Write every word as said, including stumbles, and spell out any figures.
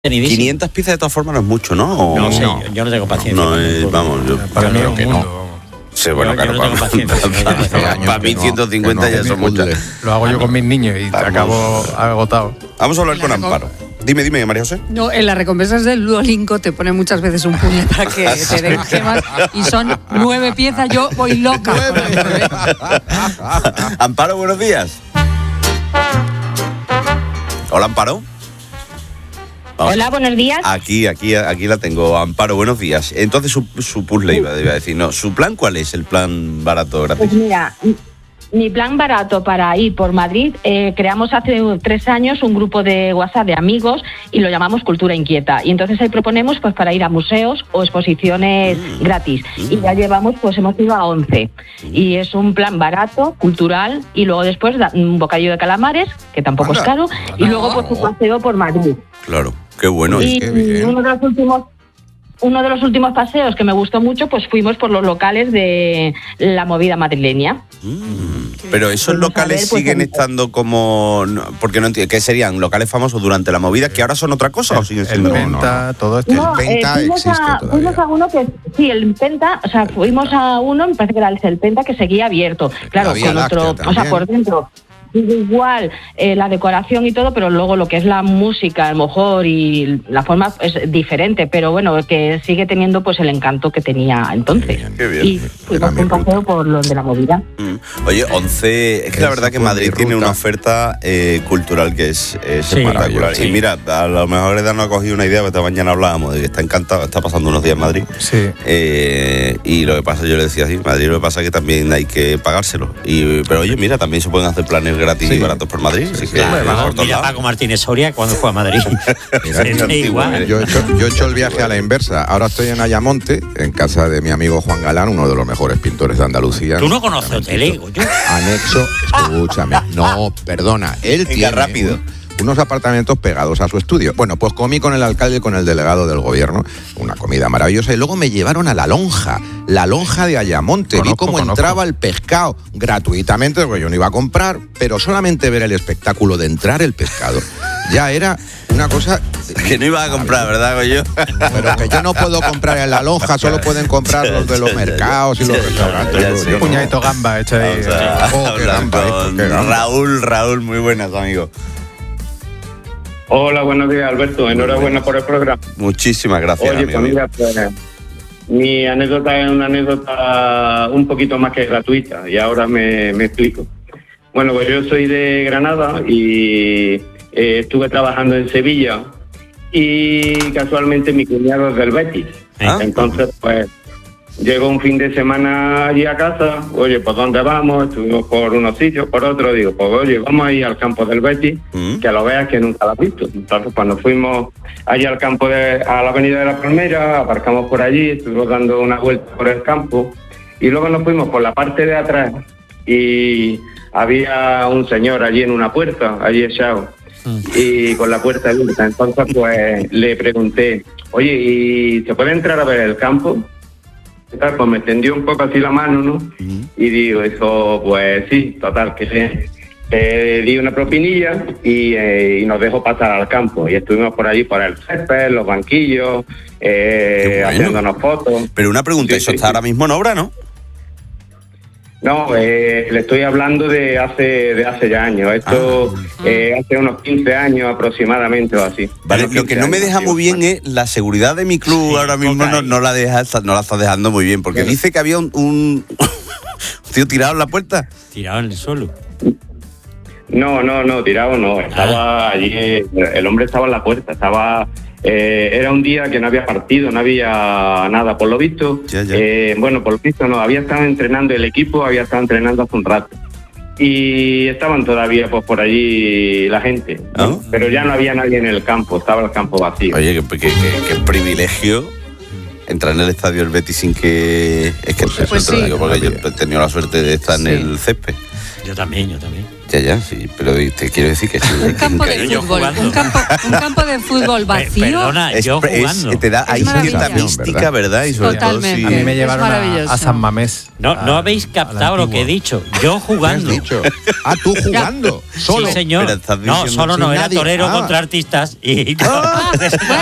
quinientas piezas de todas formas no es mucho, ¿no? ¿O no sé, no? Yo, yo no tengo paciencia. No, eh, vamos, yo para mí creo es que un no. mundo. Sí, bueno, yo, claro, yo no tengo para, paciencia. para, para, para mí ciento cincuenta no, ya son muchas. Lo hago yo con mis niños y Vamos. acabo agotado. Vamos a hablar con recom- Amparo. Dime, dime, María José. No, en las recompensas del Duolingo te ponen muchas veces un puzzle para que te den gemas y son nueve piezas. Yo voy loca. con las nueve. Amparo, buenos días. Hola, Amparo. Vamos. Hola, buenos días. Aquí, aquí, aquí la tengo. Amparo, buenos días. Entonces su, su puzzle iba, iba a decir, no, ¿su plan cuál es? El plan barato, gratis. Pues mira, mi plan barato para ir por Madrid, eh, creamos hace tres años un grupo de WhatsApp de amigos y lo llamamos Cultura Inquieta. Y entonces ahí proponemos pues para ir a museos o exposiciones mm. gratis. Mm. Y ya llevamos, pues hemos ido a once. Mm. Y es un plan barato, cultural, y luego después un bocadillo de calamares, que tampoco anda, es caro, anda, y luego pues un paseo por Madrid. Claro, qué bueno. Y qué bien. uno de los últimos Uno de los últimos paseos que me gustó mucho, pues fuimos por los locales de la movida madrileña. Mm, pero esos Fuimos locales ver, pues, siguen el... estando como... No, porque no entiendo, ¿qué serían? ¿Locales famosos durante la movida que ahora son otra cosa el, o siguen el siendo...? Penta, no, no. todo esto. No, el Penta eh, fuimos existe a, todavía. Fuimos a uno que... Sí, el Penta, o sea, fuimos a uno, me parece que era el Penta, que seguía abierto. Claro, con otro... O sea, por dentro... Igual eh, la decoración y todo, pero luego lo que es la música, a lo mejor, y la forma es diferente, pero bueno, que sigue teniendo pues el encanto que tenía entonces. Qué bien, qué bien. Y fuimos un paseo por los de la movida. Mm. Oye, once, es que la verdad que Madrid tiene una oferta eh, cultural que es, es sí, espectacular. Sí. Y mira, a lo mejor Eda no ha cogido una idea, porque esta mañana hablábamos de que está encantado, está pasando unos días en Madrid. Sí. Eh, y lo que pasa, yo le decía así, Madrid lo que pasa es que también hay que pagárselo. Y, pero oye, mira, también se pueden hacer planes gratis sí. y baratos por Madrid. Sí, así sí, que claro, vamos, mira Paco Martínez Soria cuando fue a Madrid. Mira, igual. Yo he, hecho, yo he hecho el viaje a la inversa. Ahora estoy en Ayamonte, en casa de mi amigo Juan Galán, uno de los mejores pintores de Andalucía. ¿Tú no conoces Hotelego? Anexo, escúchame. No, perdona. Él Venga, tiene rápido. unos apartamentos pegados a su estudio. Bueno, pues comí con el alcalde y con el delegado del gobierno, una comida maravillosa, y luego me llevaron a la lonja, la lonja de Ayamonte. Conozco, Vi cómo conozco. entraba el pescado gratuitamente, porque yo no iba a comprar, pero solamente ver el espectáculo de entrar el pescado ya era una cosa... Que no iba a comprar, ¿verdad, Goyo? Pero que yo no puedo comprar en la lonja, solo pueden comprar los de los mercados y los restaurantes. Un puñadito gamba hecho ahí. Oh, qué gamba, con qué gamba. Raúl, Raúl, muy buenas, amigo. Hola, buenos días, Alberto. Enhorabuena por el programa. Muchísimas gracias, Oye, amigo. Pues mira, pues, mi anécdota es una anécdota un poquito más que gratuita, y ahora me, me explico. Bueno, pues yo soy de Granada y eh, estuve trabajando en Sevilla, y casualmente mi cuñado es del Betis. ¿Ah? Entonces, pues, llegó un fin de semana allí a casa. Oye, ¿por dónde vamos? Estuvimos por unos sitios, por otros. Digo, pues oye, vamos a ir al campo del Betis, ¿Mm? que lo veas que nunca lo has visto. Entonces, cuando fuimos allí al campo, de, a la avenida de la Palmera, aparcamos por allí, estuvimos dando una vuelta por el campo, y luego nos fuimos por la parte de atrás, y había un señor allí en una puerta, allí echado, ¿Mm? y con la puerta abierta. Entonces, pues, le pregunté, oye, ¿y se puede entrar a ver el campo? Pues me extendió un poco así la mano, ¿no? Uh-huh. Y digo, eso, pues sí, total, que sí. Eh, di una propinilla y, eh, y nos dejó pasar al campo. Y estuvimos por allí, por el césped, los banquillos, eh, bueno. haciéndonos fotos. Pero una pregunta, sí, eso sí, está sí. ahora mismo en obra, ¿no? No, eh, le estoy hablando de hace de hace ya años. Esto ah. eh, hace unos quince años aproximadamente o así. Vale, lo que no me deja muy bien es la seguridad de mi club. Sí, ahora mismo no, no la deja, no la está dejando muy bien, porque sí. dice que había un, un, un tío tirado en la puerta. Tirado en el suelo. No, no, no, tirado no. Estaba ah. allí, el hombre estaba en la puerta, estaba... Eh, era un día que no había partido, no había nada, por lo visto. Ya, ya. Eh, bueno, por lo visto no, había estado entrenando el equipo, había estado entrenando hace un rato. Y estaban todavía pues por allí la gente, ¿no? ¿Oh? Pero ya no había nadie en el campo, estaba el campo vacío. Oye, qué, qué, qué, qué privilegio entrar en el estadio del Betis sin que... Es que pues, pues te lo sí. digo, porque yo he tenido la suerte de estar sí. en el césped. Yo también, yo también. Ya, ya, sí, pero te quiero decir que sí. Un campo de fútbol, un campo, un campo de fútbol vacío. Perdona, es, yo jugando. Es, te da, hay cierta mística, ¿verdad? ¿verdad? Y sobre Totalmente. todo si... A mí me llevaron a, a San Mamés. No, no habéis captado lo que he dicho. Yo jugando. ¿Qué has dicho? Ah, tú jugando. Solo. Sí, señor. Pero estás No, diciendo- solo no, sin era nadie. torero Ah. contra artistas y no. Ah.